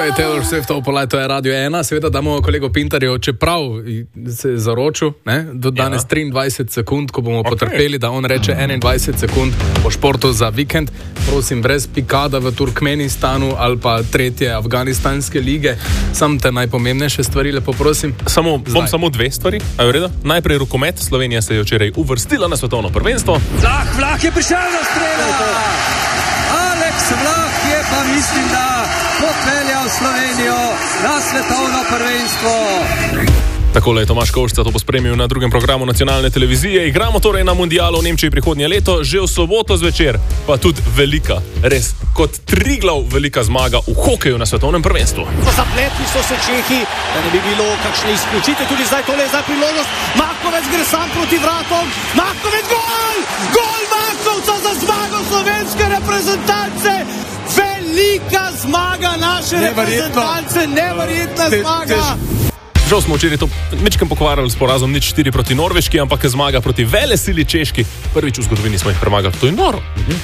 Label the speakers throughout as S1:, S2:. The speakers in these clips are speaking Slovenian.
S1: To je Taylor Swift, to je Radio 1. Seveda damo kolego Pintarju, čeprav se je zaročil, do danes 23 sekund, ko bomo potrpeli, da on reče 21 sekund po športu za vikend. Prosim, brez pikada v Turkmenistanu ali pa tretje afganistanske lige. Sam te najpomembnejše stvari, lepo prosim.
S2: Bom samo dve stvari. Najprej rokomet. Slovenija se je včeraj uvrstila na svetovno prvenstvo.
S3: Vlah je prišel na strela! Aleks Vlah je pa mislim, da popeljal Slovenijo na svetovno prvenstvo.
S2: Takole je Tomaž Kovšca to pospremil na drugem programu nacionalne televizije. Igramo torej na mundialu v Nemčiji prihodnje leto, že v soboto zvečer, pa tudi velika, res kot Triglav velika zmaga v hokeju na svetovnem prvenstvu.
S4: Zapletli so se Čehi, da ne bi bilo kakšne izključitve, tudi zdaj tole je za priložnost. Makovec gre sam proti vratom, Makovec gol! Gol Makovca za zmago slovenske reprezentance! Velika zmaga naše reprezentance, neverjetna zmaga!
S2: Žal smo včeraj to mečkem pokvarjali s porazom 0-4 proti Norveški, ampak zmaga proti velesili Češki. Prvič v zgodovini smo jih premagali. To je noro.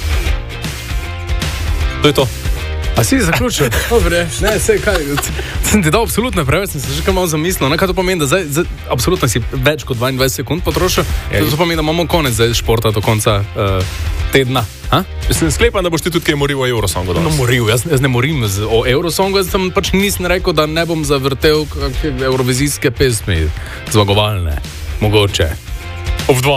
S2: To je to.
S1: A si zaključil? Dobre, ne, sej kaj. Sem ti dal absolutno preveč, sem se že kaj malo zamislil. Kaj to pomeni, da zdaj absolutno si več kot 22 sekund potrošil? To pomeni, da imamo konec zdaj športa do konca tedna.
S2: Sem sklepan, da boš ti tudi kaj moril o Eurosongu danes.
S1: No, moril, jaz ne morim o Eurosongu, jaz sem pač nisem rekel, da ne bom zavrtel kakšne eurovizijske pesmi, zmagovalne, mogoče.
S2: Ob 2.